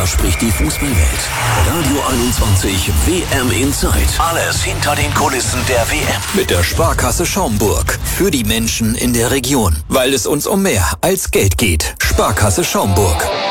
Darüber spricht die Fußballwelt. Radio 21 WM Inside. Alles hinter den Kulissen der WM. Mit der Sparkasse Schaumburg. Für die Menschen in der Region. Weil es uns um mehr als Geld geht. Sparkasse Schaumburg.